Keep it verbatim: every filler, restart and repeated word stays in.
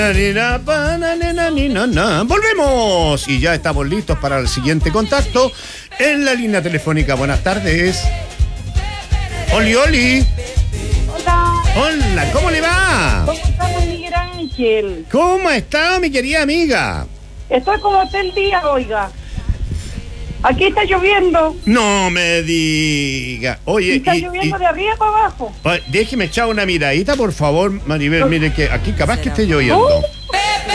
Volvemos y ya estamos listos para el siguiente contacto en la línea telefónica. Buenas tardes. Oli, Oli. Hola. Hola, ¿cómo le va? ¿Cómo estamos, Miguel Ángel? ¿Cómo está, mi querida amiga? Estoy como está el día, oiga. Aquí está lloviendo. No me diga. Oye, Y está y- lloviendo y- de arriba para abajo. Ay, déjeme echar una miradita, por favor, Maribel. Mire que aquí capaz que esté lloviendo. ¿Oh?